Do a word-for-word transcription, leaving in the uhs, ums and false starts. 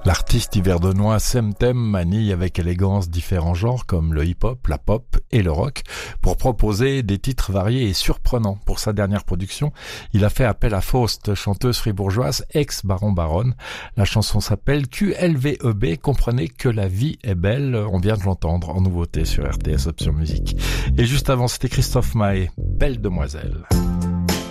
L'artiste yverdenois Semtem manie avec élégance différents genres comme le hip-hop, la pop et le rock pour proposer des titres variés et surprenants. Pour sa dernière production, il a fait appel à Faust, chanteuse fribourgeoise ex-baron baronne. La chanson s'appelle Q L V E B, comprenez que la vie est belle, on vient de l'entendre en nouveauté sur R T S Option Musique. Et juste avant, c'était Christophe Mahé, Belle Demoiselle.